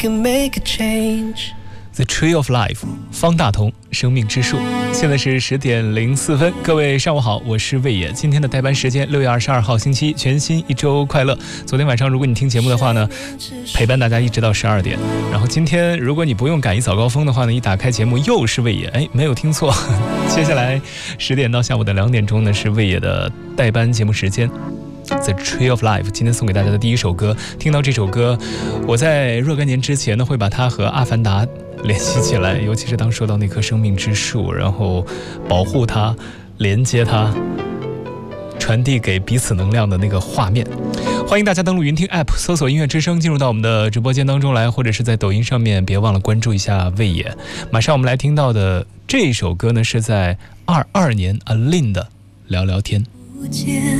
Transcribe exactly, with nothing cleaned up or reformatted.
can make a change. The Tree of Life， 方大同，生命之树。现在是十点零四分，各位上午好，我是魏野。今天的代班时间，六月二十二号星期一，全新一周快乐。昨天晚上如果你听节目的话呢，陪伴大家一直到十二点。然后今天如果你不用赶一早高峰的话呢，一打开节目又是魏野，哎，没有听错。接下来十点到下午的两点钟呢，是魏野的代班节目时间。The Tree of Life， 今天送给大家的第一首歌，听到这首歌，我在若干年之前呢，会把它和《阿凡达》联系起来，尤其是当说到那棵生命之树，然后保护它、连接它、传递给彼此能量的那个画面。欢迎大家登录云听 App， 搜索音乐之声，进入到我们的直播间当中来，或者是在抖音上面，别忘了关注一下魏野。马上我们来听到的这首歌呢，是在二二年 Aline 的《聊聊天》。 不见